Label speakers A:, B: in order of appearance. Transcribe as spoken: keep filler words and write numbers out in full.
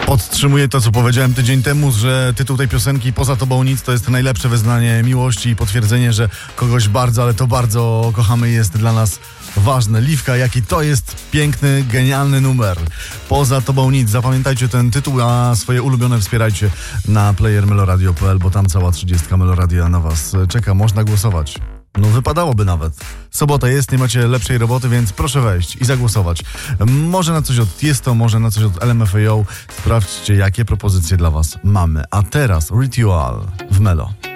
A: Podtrzymuję to, co powiedziałem tydzień temu, że tytuł tej piosenki Poza tobą nic to jest najlepsze wyznanie miłości i potwierdzenie, że kogoś bardzo, ale to bardzo kochamy, jest dla nas ważne. Liwka, jaki to jest piękny, genialny numer. Poza tobą nic. Zapamiętajcie ten tytuł, a swoje ulubione wspierajcie na player meloradio kropka p l, bo tam cała trzydziestka Meloradia na was czeka. Można głosować. No wypadałoby nawet. Sobota jest, nie macie lepszej roboty, więc proszę wejść i zagłosować. Może na coś od Tiesto, może na coś od L M F A O. Sprawdźcie, jakie propozycje dla was mamy. A teraz Ritual w Melo.